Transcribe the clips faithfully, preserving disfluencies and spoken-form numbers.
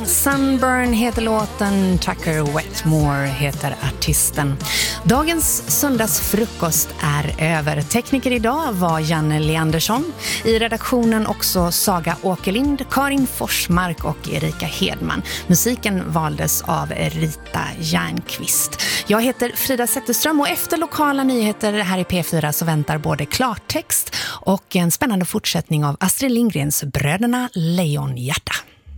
Sunburn heter låten, Tucker Wetmore heter artisten. Dagens söndagsfrukost är över. Tekniker idag var Janne Leandersson. I redaktionen också Saga Åkerlind, Karin Forsmark och Erika Hedman. Musiken valdes av Rita Järnqvist. Jag heter Frida Zetterström och efter lokala nyheter här i P fyra så väntar både klartext och en spännande fortsättning av Astrid Lindgrens Bröderna Lejonhjärta.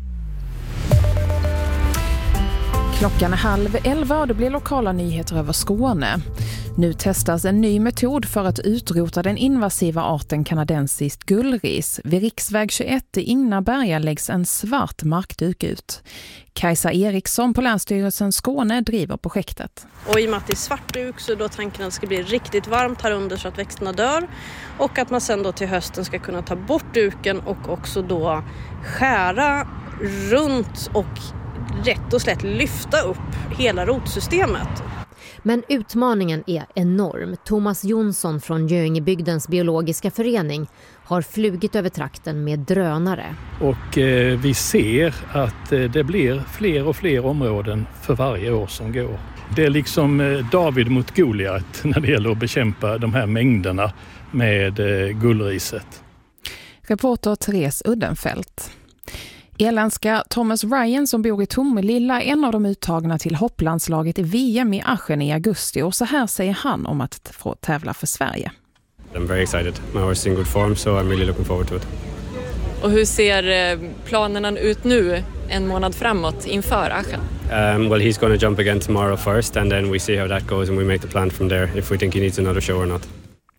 Klockan är halv elva och det blir lokala nyheter över Skåne. Nu testas en ny metod för att utrota den invasiva arten kanadensiskt gullris. Vid riksväg tjugoett i Ingnaberga läggs en svart markduk ut. Kajsa Eriksson på Länsstyrelsen Skåne driver projektet. Och i och med att det är svart duk så då tanken att det ska bli riktigt varmt här under så att växterna dör. Och att man sen då till hösten ska kunna ta bort duken och också då skära runt och rätt och slätt lyfta upp hela rotsystemet. Men utmaningen är enorm. Thomas Jonsson från Göingebygdens biologiska förening har flugit över trakten med drönare. Och eh, vi ser att eh, det blir fler och fler områden för varje år som går. Det är liksom eh, David mot Goliat när det gäller att bekämpa de här mängderna med eh, gullriset. Reporter Therese Uddenfelt. Irländska Thomas Ryan som bor i Tomelilla är en av de uttagna till hopplandslaget i V M i Aschen i augusti och så här säger han om att få tävla för Sverige. I'm very excited. My horse is in good form so I'm really looking forward to it. Och hur ser planerna ut nu en månad framåt inför Aschen? Um, well, he's going to jump again tomorrow first and then we see how that goes and we make the plan from there if we think he needs another show or not.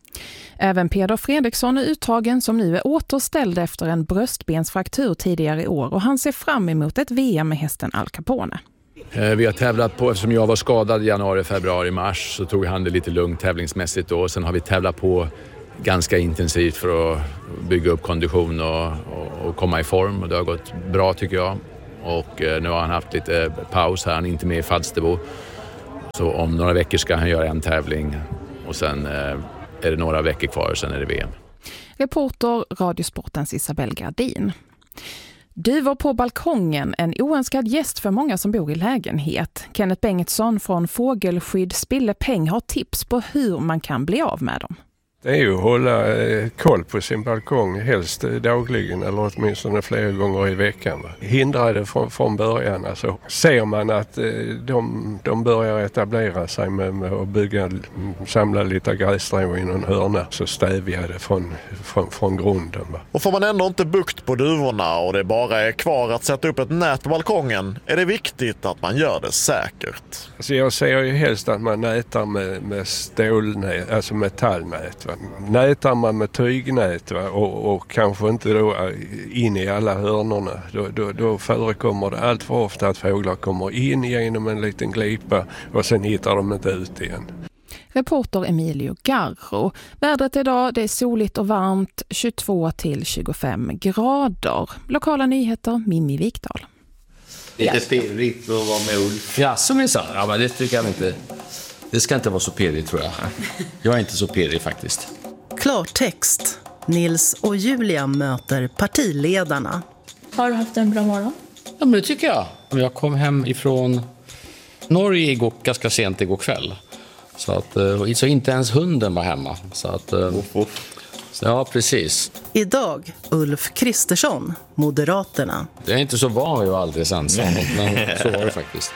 Även Peder Fredriksson är uttagen som nu är återställd efter en bröstbensfraktur tidigare i år och han ser fram emot ett V M med hästen Al Capone. Vi har tävlat på, eftersom jag var skadad i januari, februari, mars så tog han det lite lugnt tävlingsmässigt då. Sen har vi tävlat på ganska intensivt för att bygga upp kondition och, och, och komma i form och det har gått bra tycker jag. Och nu har han haft lite paus här, han är inte med i Falsterbo. Så om några veckor ska han göra en tävling och sen är det några veckor kvar och sen är det V M. Reporter Radiosportens Isabel Gardin. Duvor på balkongen, en oönskad gäst för många som bor i lägenhet. Kenneth Bengtsson från Fågelskydd Spillepeng har tips på hur man kan bli av med dem. Det är ju att hålla koll på sin balkong helst dagligen eller åtminstone flera gånger i veckan. Va? Hindra det från, från början. Alltså, ser man att de, de börjar etablera sig med, med att bygga, samla lite grässtrå i någon hörna så stävjar det från, från, från grunden. Va? Och får man ändå inte bukt på duvorna och det bara är kvar att sätta upp ett nät på balkongen är det viktigt att man gör det säkert. Alltså jag ser ju helst att man nätar med, med stålnät, alltså metallnät. Nätar man med tygnät va? Och, och kanske inte då in i alla hörnorna då, då, då förekommer det allt för ofta att fåglar kommer in genom en liten glipa och sen hittar de inte ut igen. Reporter Emilio Garro. Vädret idag det är soligt och varmt, tjugotvå till tjugofem grader. Lokala nyheter, Mimmi Vikdal. Lite pirrigt att vara med Ulf. Ja, som ni sa. Ja, men det tycker jag inte. Det ska inte vara så pirrigt tror jag. Jag är inte så pirrig faktiskt. Klartext. Nils och Julia möter partiledarna. Har du haft en bra morgon? Ja, men det tycker jag. Jag kom hem ifrån Norge igår, ganska sent igår kväll. Så, att, så inte ens hunden var hemma. Så att, off, off. Så, ja, precis. Idag Ulf Kristersson, Moderaterna. Det är inte så van jag alldeles ensam, men så var det faktiskt.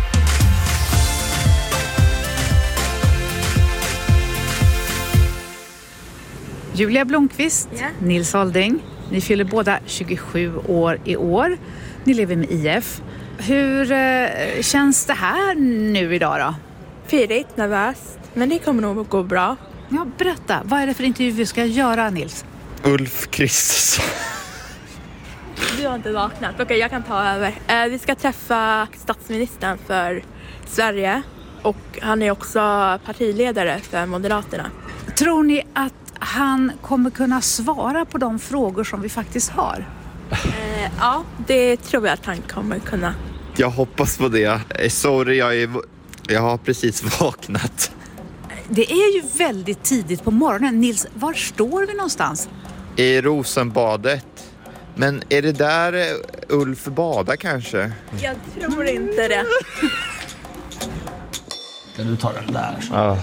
Julia Blomqvist, yeah. Nils Holding. Ni fyller båda tjugosju år i år. Ni lever med I F. Hur eh, känns det här nu idag då? Pirrigt, nervöst. Men det kommer nog att gå bra. Ja, berätta. Vad är det för intervju vi ska göra, Nils? Ulf Kristersson. Du har inte vaknat. Okej, jag kan ta över. Eh, vi ska träffa statsministern för Sverige. Och han är också partiledare för Moderaterna. Tror ni att han kommer kunna svara på de frågor som vi faktiskt har? Eh, ja, det tror jag att han kommer kunna. Jag hoppas på det. Sorry, jag, är, jag har precis vaknat. Det är ju väldigt tidigt på morgonen. Nils, var står vi någonstans? I Rosenbadet. Men är det där Ulf badar kanske? Jag tror inte det. Kan du ta den där? Ja.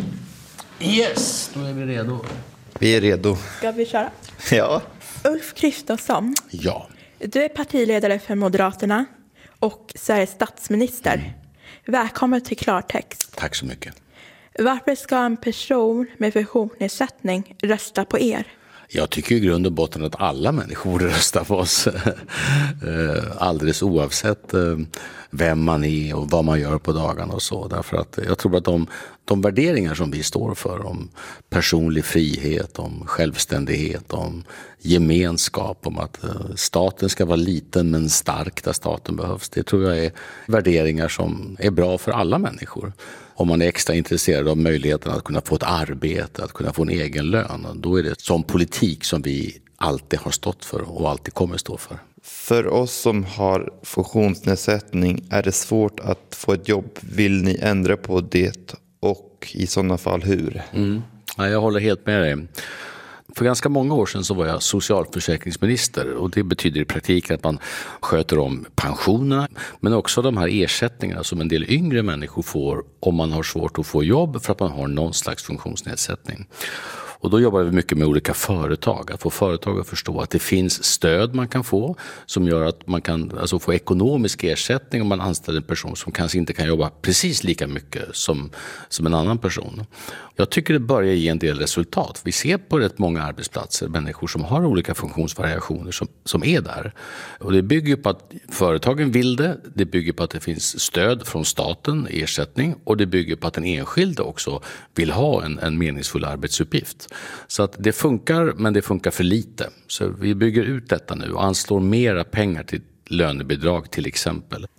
Yes, då är vi redo. Vi är redo. Ska vi köra? Ja. Ulf Kristersson. Ja. Du är partiledare för Moderaterna och Sveriges statsminister. Mm. Välkommen till Klartext. Tack så mycket. Varför ska en person med funktionsnedsättning rösta på er? Jag tycker i grund och botten att alla människor röstar på oss. Alldeles oavsett vem man är och vad man gör på dagarna och så. Därför att jag tror att de, de värderingar som vi står för, om personlig frihet, om självständighet, om gemenskap, om att staten ska vara liten men stark där staten behövs. Det tror jag är värderingar som är bra för alla människor. Om man är extra intresserad av möjligheten att kunna få ett arbete, att kunna få en egen lön, då är det som politik som vi alltid har stått för och alltid kommer stå för. För oss som har funktionsnedsättning är det svårt att få ett jobb. Vill ni ändra på det och i sådana fall hur? Mm. Ja, jag håller helt med dig. För ganska många år sedan så var jag socialförsäkringsminister och det betyder i praktiken att man sköter om pensionerna men också de här ersättningarna som en del yngre människor får om man har svårt att få jobb för att man har någon slags funktionsnedsättning. Och då jobbar vi mycket med olika företag, att få företag att förstå att det finns stöd man kan få som gör att man kan alltså få ekonomisk ersättning om man anställer en person som kanske inte kan jobba precis lika mycket som, som en annan person. Jag tycker det börjar ge en del resultat. Vi ser på rätt många arbetsplatser människor som har olika funktionsvariationer som, som är där. Och det bygger på att företagen vill det, det bygger på att det finns stöd från staten, ersättning, och det bygger på att den enskilde också vill ha en, en meningsfull arbetsuppgift. Så att det funkar, men det funkar för lite. Så vi bygger ut detta nu och anslår mera pengar till lönebidrag till exempel.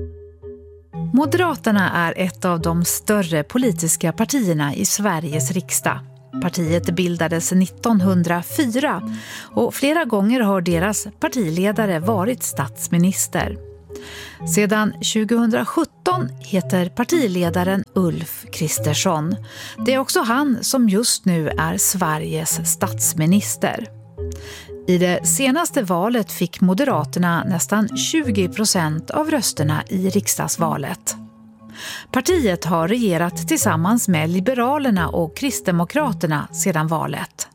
Moderaterna är ett av de större politiska partierna i Sveriges riksdag. Partiet bildades nittonhundrafyra och flera gånger har deras partiledare varit statsminister. Sedan tjugohundrasjutton heter partiledaren Ulf Kristersson. Det är också han som just nu är Sveriges statsminister. I det senaste valet fick Moderaterna nästan tjugo procent av rösterna i riksdagsvalet. Partiet har regerat tillsammans med Liberalerna och Kristdemokraterna sedan valet.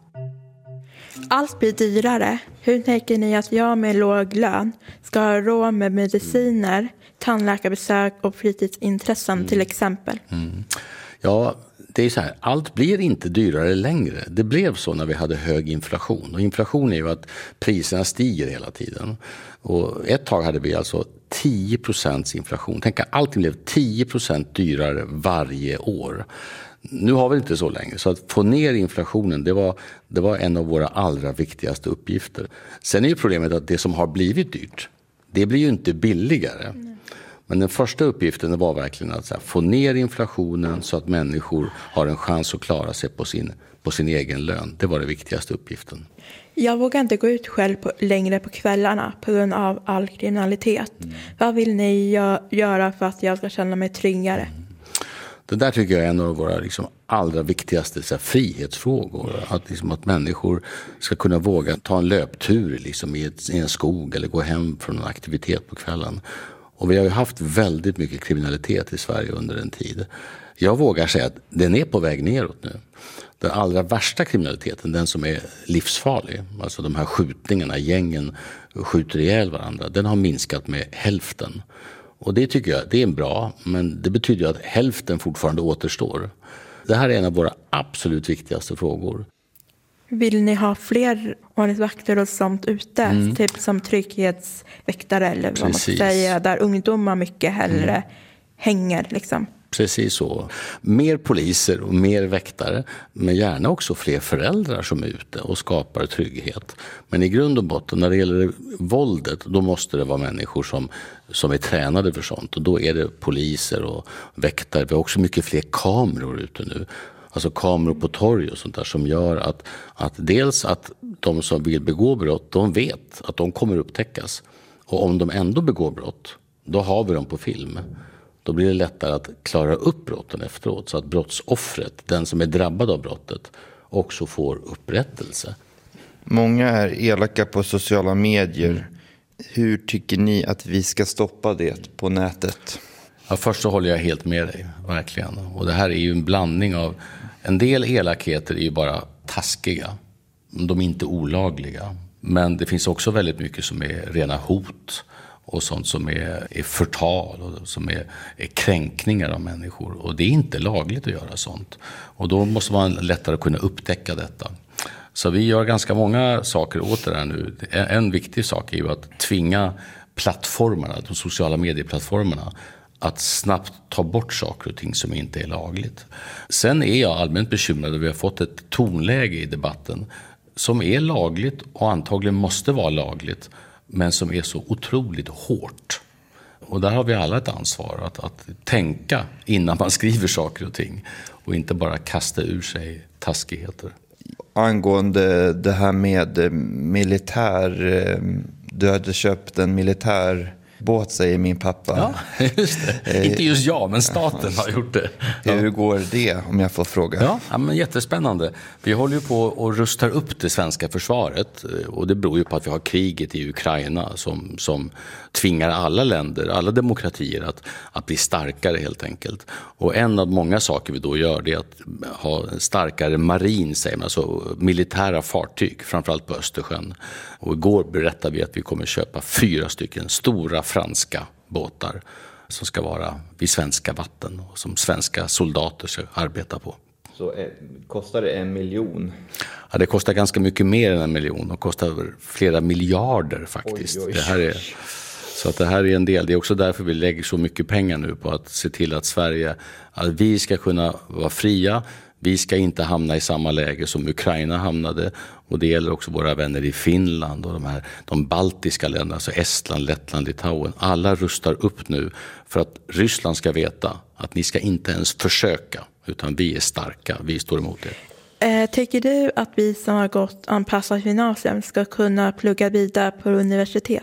Allt blir dyrare. Hur tänker ni att jag med låg lön ska ha råd med mediciner, tandläkarbesök och fritidsintressen till exempel? Mm. Ja, det är så här. Allt blir inte dyrare längre. Det blev så när vi hade hög inflation. Och inflation är ju att priserna stiger hela tiden. Och ett tag hade vi alltså tio procent inflation. Tänk att allting blev tio procent dyrare varje år. Nu har vi inte så länge, så att få ner inflationen det var, det var en av våra allra viktigaste uppgifter. Sen är ju problemet att det som har blivit dyrt, det blir ju inte billigare. Mm. Men den första uppgiften var verkligen att så här, få ner inflationen så att människor har en chans att klara sig på sin, på sin egen lön. Det var den viktigaste uppgiften. Jag vågar inte gå ut själv på, längre på kvällarna på grund av all kriminalitet. Mm. Vad vill ni gö- göra för att jag ska känna mig tryggare? Mm. Det där tycker jag är en av våra liksom, allra viktigaste så här, frihetsfrågor. Att, liksom, att människor ska kunna våga ta en löptur liksom, i, ett, i en skog eller gå hem från en aktivitet på kvällen. Och vi har ju haft väldigt mycket kriminalitet i Sverige under en tid. Jag vågar säga att den är på väg neråt nu. Den allra värsta kriminaliteten, den som är livsfarlig, alltså de här skjutningarna, gängen skjuter ihjäl varandra, den har minskat med hälften. Och det tycker jag, det är bra, men det betyder ju att hälften fortfarande återstår. Det här är en av våra absolut viktigaste frågor. Vill ni ha fler ordningsvakter och sånt ute? Mm. Typ som trygghetsväktare eller vad man ska säga, där ungdomar mycket hellre mm. hänger liksom. Precis så. Mer poliser och mer väktare, men gärna också fler föräldrar som är ute och skapar trygghet. Men i grund och botten, när det gäller våldet, då måste det vara människor som, som är tränade för sånt. Och då är det poliser och väktare. Vi har också mycket fler kameror ute nu. Alltså kameror på torg och sånt där som gör att, att dels att de som vill begå brott, de vet att de kommer upptäckas. Och om de ändå begår brott, då har vi dem på film. Då blir det lättare att klara upp brotten efteråt så att brottsoffret, den som är drabbad av brottet, också får upprättelse. Många är elaka på sociala medier. Hur tycker ni att vi ska stoppa det på nätet? Ja, först så håller jag helt med dig, verkligen. Och det här är ju en blandning av... En del elakheter är ju bara taskiga. De är inte olagliga. Men det finns också väldigt mycket som är rena hot. Och sånt som är, är förtal och som är, är kränkningar av människor. Och det är inte lagligt att göra sånt. Och då måste man lättare kunna upptäcka detta. Så vi gör ganska många saker åt det här nu. En, en viktig sak är ju att tvinga plattformarna, de sociala medieplattformarna, att snabbt ta bort saker och ting som inte är lagligt. Sen är jag allmänt bekymrad att vi har fått ett tonläge i debatten som är lagligt och antagligen måste vara lagligt, men som är så otroligt hårt. Och där har vi alla ett ansvar att, att tänka innan man skriver saker och ting och inte bara kasta ur sig taskigheter. Angående det här med militär, du hade köpt en militär båt, säger min pappa. Ja, just det. Inte just jag, men staten har gjort det. Hur går det, om jag får fråga? Ja, ja, men jättespännande. Vi håller ju på och rustar upp det svenska försvaret. Och det beror ju på att vi har kriget i Ukraina som, som tvingar alla länder, alla demokratier att, att bli starkare helt enkelt. Och en av många saker vi då gör det är att ha starkare marin, säger man, alltså militära fartyg, framförallt på Östersjön. Och igår berättade vi att vi kommer köpa fyra stycken stora franska båtar som ska vara vid svenska vatten och som svenska soldater ska arbeta på. Så eh, kostar det en miljon? Ja, det kostar ganska mycket mer än en miljon. Det kostar flera miljarder faktiskt. Oj, oj. Det här är, så att det här är en del. Det är också därför vi lägger så mycket pengar nu på att se till att Sverige, att vi ska kunna vara fria. Vi ska inte hamna i samma läge som Ukraina hamnade, och det gäller också våra vänner i Finland och de här de baltiska länderna, alltså Estland, Lettland, Litauen. Alla rustar upp nu för att Ryssland ska veta att ni ska inte ens försöka, utan vi är starka, vi står emot er. Eh, tycker du att vi som har gått anpassat gymnasium ska kunna plugga vidare på universitet?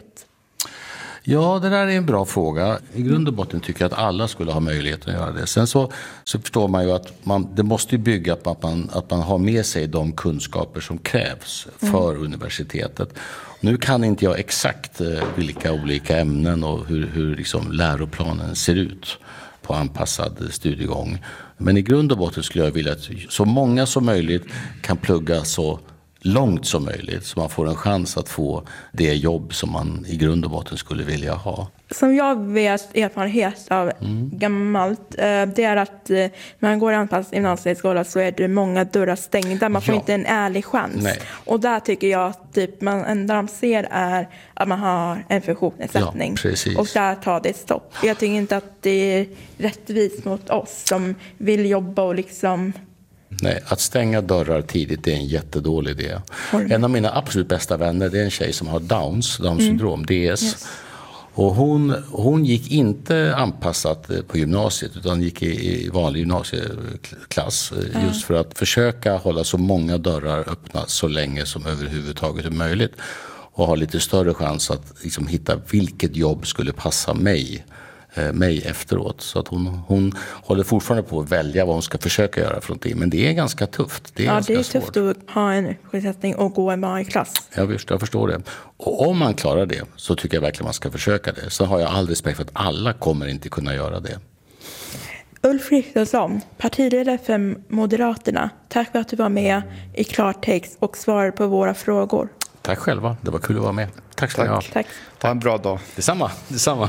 Ja, det där är en bra fråga. I grund och botten tycker jag att alla skulle ha möjlighet att göra det. Sen så, så förstår man ju att man, det måste ju bygga på att man, att man har med sig de kunskaper som krävs för mm. universitetet. Nu kan inte jag exakt vilka olika ämnen och hur, hur liksom läroplanen ser ut på anpassad studiegång. Men i grund och botten skulle jag vilja att så många som möjligt kan plugga så långt som möjligt, så man får en chans att få det jobb som man i grund och botten skulle vilja ha. Som jag vet erfarenhet av mm. gammalt, det är att när man går i anpassad gymnasieskola så är det många dörrar stängda. Man får ja. inte en ärlig chans. Nej. Och där tycker jag att typ, man enda de ser är att man har en funktionsnedsättning. Ja, och där tar det stopp. Jag tycker inte att det är rättvist mot oss som vill jobba och liksom... Nej, att stänga dörrar tidigt är en jättedålig idé. En av mina absolut bästa vänner, det är en tjej som har Downs, Downs syndrom, mm. D S. Yes. Och hon, hon gick inte anpassat på gymnasiet, utan gick i, i vanlig gymnasieklass. Mm. Just för att försöka hålla så många dörrar öppna så länge som överhuvudtaget är möjligt. Och ha lite större chans att liksom hitta vilket jobb skulle passa mig. mig efteråt. Så att hon, hon håller fortfarande på att välja vad hon ska försöka göra för någonting. Men det är ganska tufft. Det är ja, ganska det är svårt. tufft att ha en nedsättning och gå en vanlig klass. Ja, visst, jag förstår det. Och om man klarar det så tycker jag verkligen man ska försöka det. Så har jag all respekt för att alla kommer inte kunna göra det. Ulf Kristersson, partiledare för Moderaterna. Tack för att du var med i klartext och svarade på våra frågor. Tack själva, det var kul att vara med. Tack ska ni ha. Tack. Ha en bra dag. Detsamma, detsamma.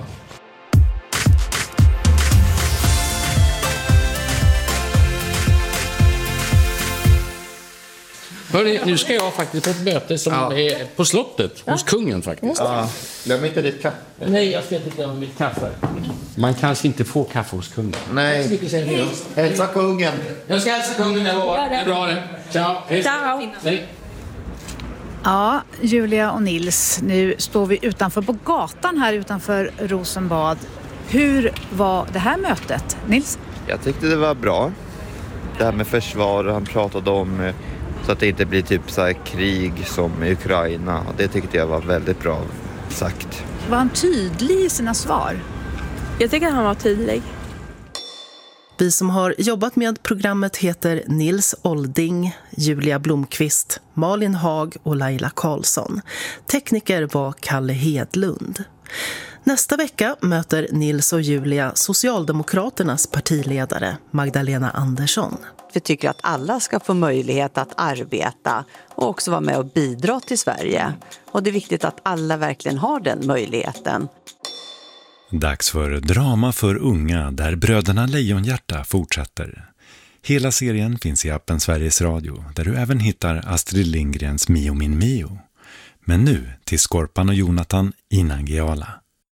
Hörrni, nu ska jag faktiskt på ett möte som ja. är på slottet, ja. hos kungen faktiskt. Ja. Glöm inte ditt kaffe. Nej, jag ska inte glömma mitt kaffe. Man kanske inte får kaffe hos kungen. Nej. Hälsa kungen. Jag ska hälsa kungen, jag lovar. Det är bra det. Ciao. Ciao. Nej. Ja, Julia och Nils, nu står vi utanför på gatan här utanför Rosenbad. Hur var det här mötet, Nils? Jag tyckte det var bra. Det här med försvar, han pratade om så att det inte blir typ så här krig som i Ukraina. Det tyckte jag var väldigt bra sagt. Var han tydlig i sina svar? Jag tycker att han var tydlig. Vi som har jobbat med programmet heter Nils Olding, Julia Blomqvist, Malin Hag och Laila Karlsson. Tekniker var Kalle Hedlund. Nästa vecka möter Nils och Julia Socialdemokraternas partiledare Magdalena Andersson. Vi tycker att alla ska få möjlighet att arbeta och också vara med och bidra till Sverige. Och det är viktigt att alla verkligen har den möjligheten. Dags för drama för unga där Bröderna Lejonhjärta fortsätter. Hela serien finns i appen Sveriges Radio där du även hittar Astrid Lindgrens Mio min Mio. Men nu till Skorpan och Jonathan i Nangijala.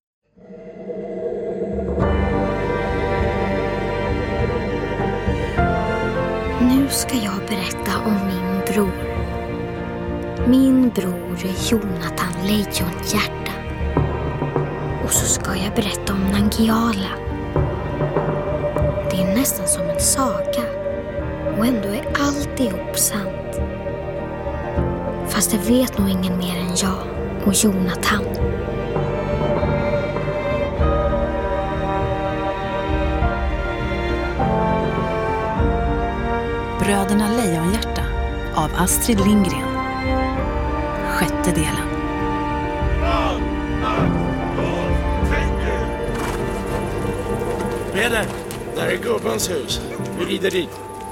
Nu ska jag berätta om min bror. Min bror är Jonathan Lejonhjärta. Och så ska jag berätta om Nangijala. Det är nästan som en saga. Och ändå är alltihop sant. Fast det vet nog ingen mer än jag och Jonathan. Bröderna Lejonhjärta av Astrid Lindgren. Sjätte delen. Peder, där är gubbens hus. Vi rider dit.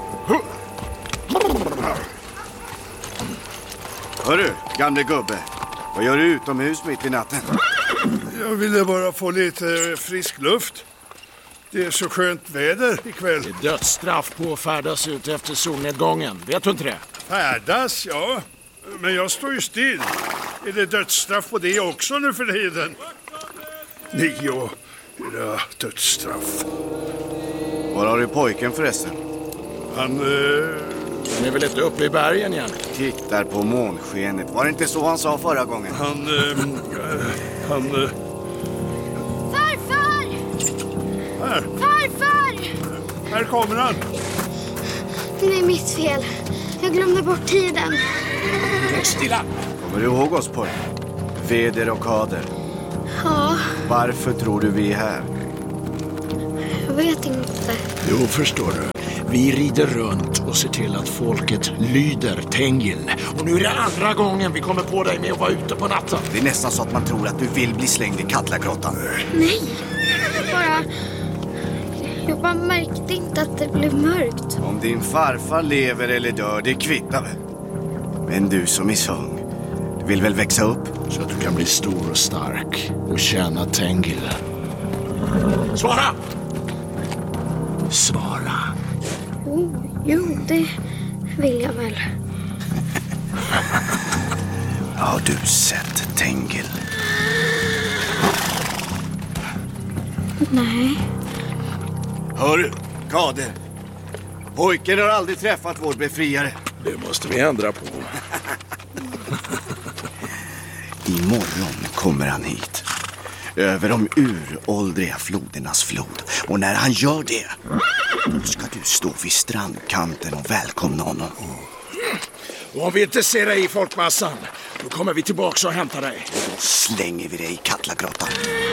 Hörru, gamle gubbe. Vad gör du utomhus mitt i natten? Jag ville bara få lite frisk luft. Det är så skönt väder ikväll. Det är dödsstraff på att färdas ut efter solnedgången. Vet du inte det? Färdas, ja. Men jag står ju still. Är det dödsstraff på det också nu för tiden? Ni och era dödsstraff. Var har du pojken förresten? Han... Eh... Han är väl inte uppe i bergen igen? Tittar på månskenet. Var det inte så han sa förra gången? Han... Eh... han... Eh... Farfar! Här. Farfar! Här kommer han. Det är mitt fel. Jag glömde bort tiden. Stilla! Kommer du ihåg oss, pojk? Väder och kader. Ja. Varför tror du vi är här? Jag vet inte. Jo, förstår du. Vi rider runt och ser till att folket lyder Tengil. Och nu är det andra gången vi kommer på dig med att vara ute på natten. Det är nästan så att man tror att du vill bli slängd i Katlagrottan. Nej, jag bara... Jag bara märkte inte att det blev mörkt. Om din farfar lever eller dör, det kvittar väl. Men du som är sång, du vill väl växa upp? Så att du kan bli stor och stark och känna Tengil. Svara! Svara. Oh, jo, det vill jag väl. Har du sett Tengil? Nej. Hör du, Kader. Pojken har aldrig träffat vår befriare. Det måste vi ändra på. Imorgon kommer han hit. Över de uråldriga flodernas flod. Och när han gör det, då ska du stå vid strandkanten och välkomna honom. Och om vi inte ser dig i folkmassan, då kommer vi tillbaka och hämtar dig. Då slänger vi dig i Katlagrottan.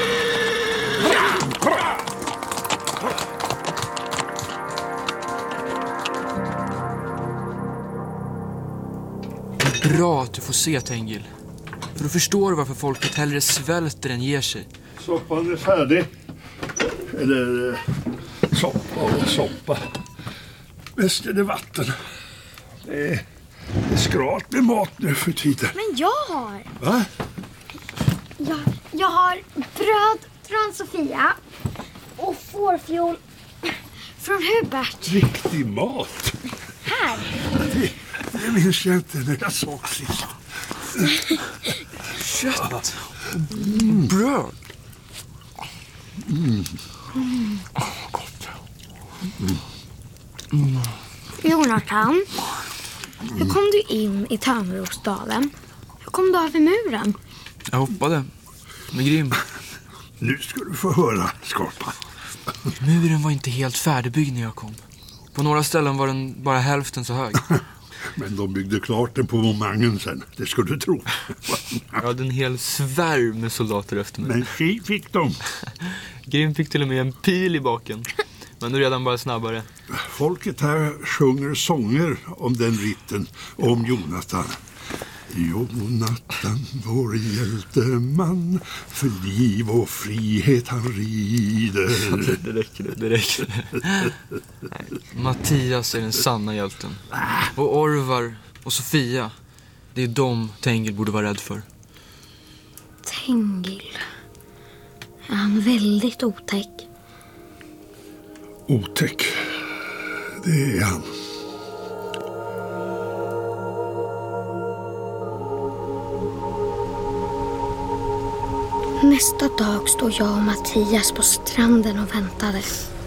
Bra att du får se, Tengil. För du förstår varför folket hellre svälter än ger sig. Soppan är färdig. Eller eh, soppa och soppa. Mest är det vatten. Det är, det är skralt med mat nu för tiden. Men jag har... Va? Jag, jag har bröd från Sofia och fårfjol från Hubert. Riktig mat. Här. Det, det minns jag inte när jag såg sist. Kött och bröd. Mm. Mm. Oh, gott. Mm. Mm. Jonathan, hur kom du in i Törnrosdalen? Hur kom du över muren? Jag hoppade med Grim. Nu ska du få höra, Skorpan. Muren var inte helt färdigbyggd när jag kom. På några ställen var den bara hälften så hög. Men de byggde klart den på momangen sen, det skulle du tro. Jag hade en hel svärm med soldater efter mig. Men tji fick de. Grim fick till och med en pil i baken. men du är redan bara snabbare. Folket här sjunger sånger om den ritten och om Jonatan. Jonatan, vår hjälteman, för liv och frihet han rider. Det räcker det, det räcker det. Mattias är den sanna hjälten. Och Orvar och Sofia, det är de Tengil borde vara rädd för. Tengil. Är han väldigt otäck? Otäck, det är han. Nästa dag stod jag och Mattias på stranden och väntade.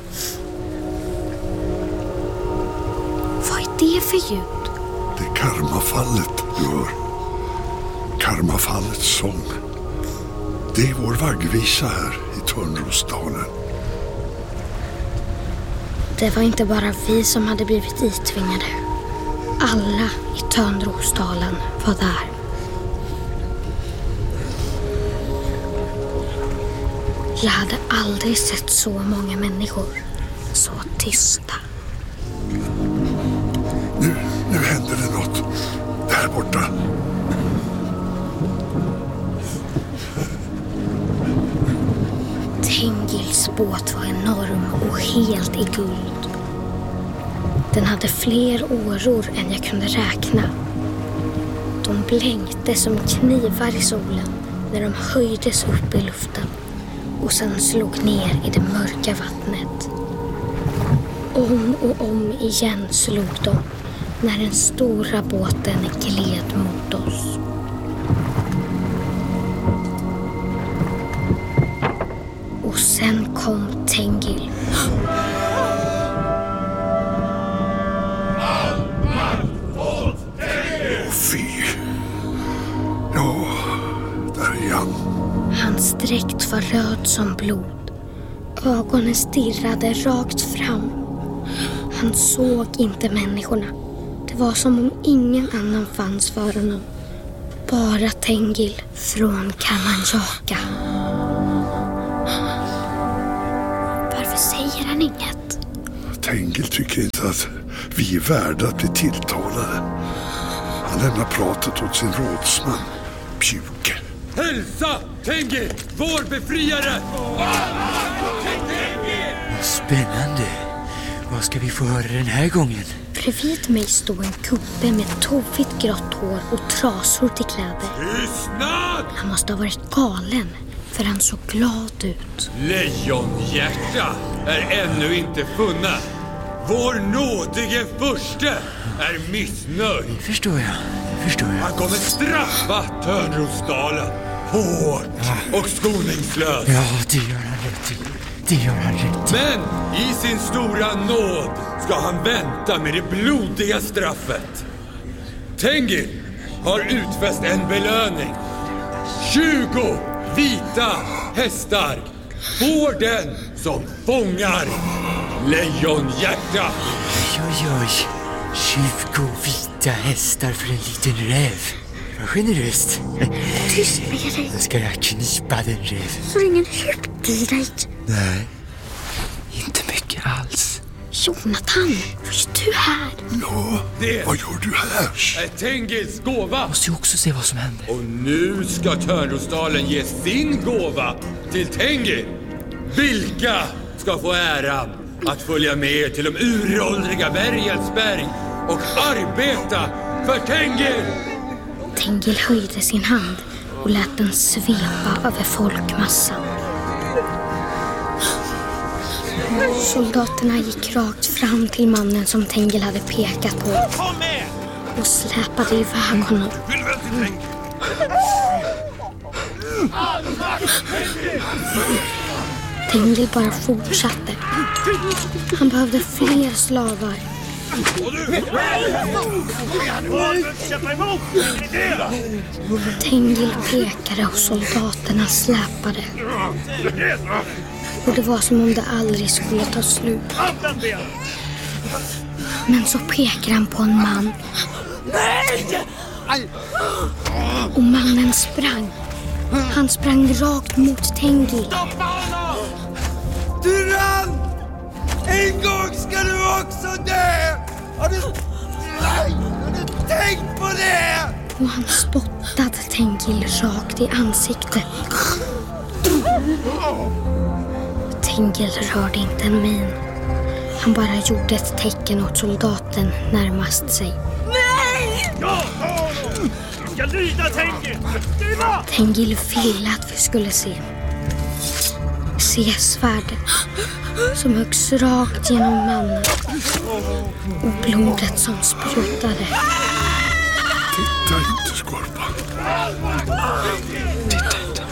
Vad är det för ljud? Det är karmafallet du hör. Karmafallets sång. Det är vår vaggvisa här i Törnrosdalen. Det var inte bara vi som hade blivit itvingade. Alla i Törnrosdalen var där. Jag hade aldrig sett så många människor så tysta. Nu, nu händer det något. Där borta. Tengils båt var enorm och helt i guld. Den hade fler åror än jag kunde räkna. De blänkte som knivar i solen när de höjdes upp i luften och sen slog ner i det mörka vattnet. Om och om igen slog de när den stora båten gled mot oss. Och sen kom Tengil. Åh, fy. Ja, där är han. Hans dräkt var röd som blod. Ögonen stirrade rakt fram. Han såg inte människorna. Det var som om ingen annan fanns för honom. Bara Tengil från Kamanjaka. Varför säger han inget? Tengil tycker inte att vi är värda att bli tilltalade. Han lämnar pratet åt sin rådsman, Pjuke. Hälsa, Tengil, vår befriare! Spännande. Vad ska vi få höra den här gången? Bredvid mig stod en kubbe med tovigt grått hår och trasor till kläder. Tystnad! Han måste ha varit galen, för han såg glad ut. Lejonhjärta är ännu inte funna. Vår nådige furste är missnöjd. Det förstår jag, det förstår jag. Han kommer straffa Törnrosdalen hårt och skoningslöst. Ja, det gör han rätt till. Det gör han rätt till. Men i sin stora nåd ska han vänta med det blodiga straffet. Tengil har utfäst en belöning. tjugo vita hästar får den som fångar Lejonhjärta. Oj, oj, tjugo vita hästar för en liten räv. Vad generöst. Tyst med dig. Då ska jag knipa den räv. Så ingen köpte dig. Nej, inte mycket alls. Jonatan, vad är du här? Ja, det vad gör du här? Är Tengils gåva. Måste ju också se vad som händer. Och nu ska Törnrosdalen ge sin gåva till Tengil. Vilka ska få äran att följa med till de uråldriga Bergelsberg och arbeta för Tengil? Tengil höjde sin hand och lät den svepa över folkmassan. Soldaterna gick rakt fram till mannen som Tengil hade pekat på och släpade iväg honom. Tengil bara fortsatte. Han behövde fler slavar. Tengil pekade och soldaterna släpade. Och det var som om det aldrig skulle ta slut. Men så pekade han på en man. Och mannen sprang. Han sprang rakt mot Tengil. Tyrann! En också dö! Har du... Nej, har du tänkt på det? Och han spottade Tengil rakt i ansiktet. Tengil rörde inte en min. Han bara gjorde ett tecken åt soldaten närmast sig. Nej! Ja, du ska lyda, Tengil! Skriva! Tengil ville att vi skulle se. Se svärdet som höggs rakt genom mannen och blodet som sprutade. Titta inte, Skorpan. Titta inte.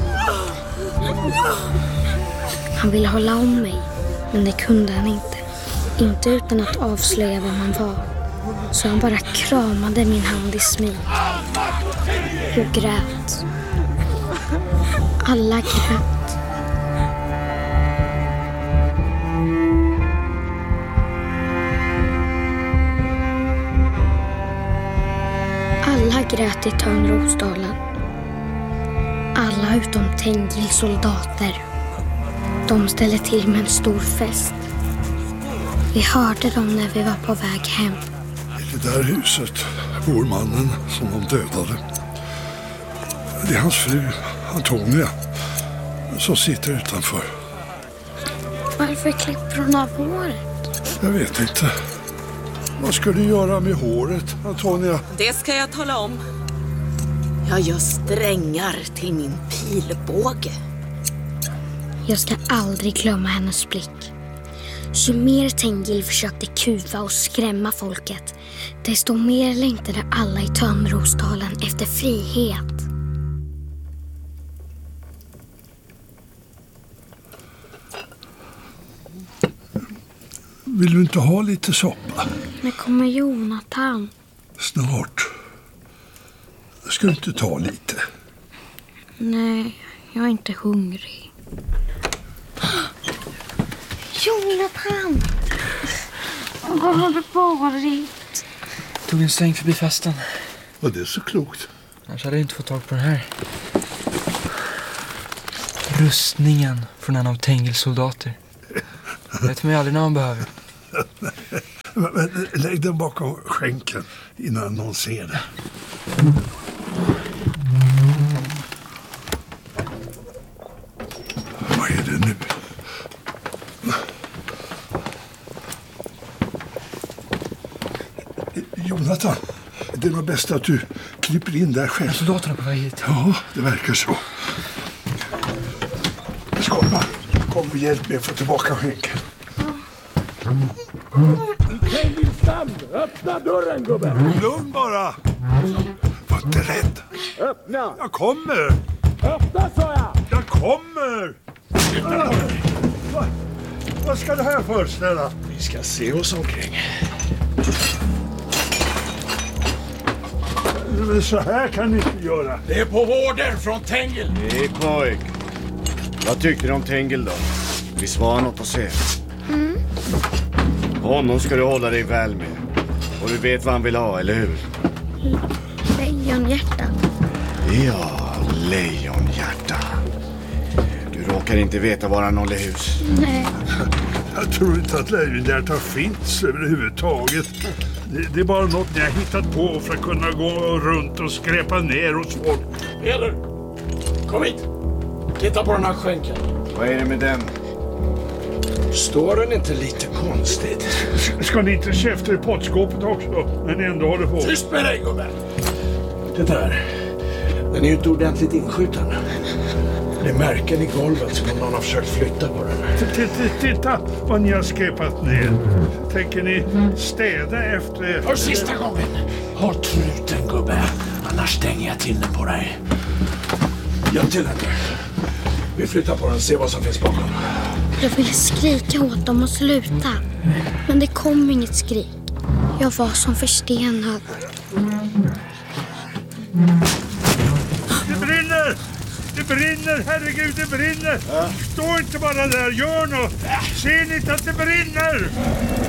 Han ville hålla om mig, men det kunde han inte. Inte utan att avslöja vem han var. Så han bara kramade min hand i smyg och grät. Alla grät. Alla grät i Törnrosdalen. Alla utom Tengils soldater. De ställde till med en stor fest. Vi hörde dem när vi var på väg hem. I det där huset bor mannen som de dödade. Det är hans fru, Antonia, som sitter utanför. Varför klipper hon av håret? Jag vet inte. Vad ska du göra med håret, Antonia? Det ska jag tala om. Jag gör strängar till min pilbåge. Jag ska aldrig glömma hennes blick. Ju mer Tengil försökte kuva och skrämma folket, desto mer längtade alla i Törnrosdalen efter frihet. Vill du inte ha lite soppa? När kommer Jonathan? Snart. Ska du inte ta lite? Nej, jag är inte hungrig. Jonathan! Vad har du varit? Tog en sväng förbi festen. Var det så klokt? Annars hade jag inte fått tag på den här. Rustningen från en av Tengils soldater. Jag vet mig aldrig när man behöver. Men, lägg den bakom skänken innan någon ser det. Vad är det nu? Jonathan, det är nog bäst att du kryper in där själv. Soldaterna på väg hit. Ja, det verkar så. Skorpan, kom och hjälp mig att få tillbaka skänken. Tengilstam, öppna dörren, gubben! Lugn bara! Var inte rädd. Öppna! Jag kommer! Öppna, sa jag! Jag kommer! Va? Vad ska det här föreställa? Vi ska se oss omkring. Men så här kan ni inte göra. Det är på order från Tengil. Det är pojk. Vad tycker du om Tengil då? Vi svarar något att se. Mm. Honom ska du hålla dig väl med. Och du vet vad han vill ha, eller hur? Lejonhjärta. Ja, lejonhjärta. Du råkar inte veta var han håller hus. Nej. Jag tror inte att lejonhjärta finns överhuvudtaget. Det, det är bara något ni har hittat på för att kunna gå runt och skräpa ner hos folk. Peder, kom hit. Titta på den här skänken. Vad är det med den? Står den inte lite konstigt? Ska ni inte käfta i pottskåpet också, när ni ändå håller på? Tyst med dig, gubben! Det där, den är ju inte ordentligt inskjuten. Det är märken i golvet som om någon har försökt flytta på den. Titta vad ni har skräpat ner. Tänker ni städa efter... För sista gången, ha truten, gubbe. Annars stänger jag till den på dig. Hjälp till den. Vi flyttar på den och ser vad som finns bakom. Jag ville skrika åt dem och sluta. Men det kom inget skrik. Jag var som förstenad. Det brinner! Det brinner! Herregud, det brinner! Stå inte bara där, gör något! Ser ni inte att det brinner?